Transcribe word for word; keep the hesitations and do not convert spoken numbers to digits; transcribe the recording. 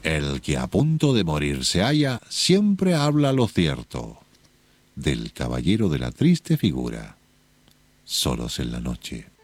El que a punto de morir se halla siempre habla lo cierto. Del caballero de la triste figura. Solos en la noche.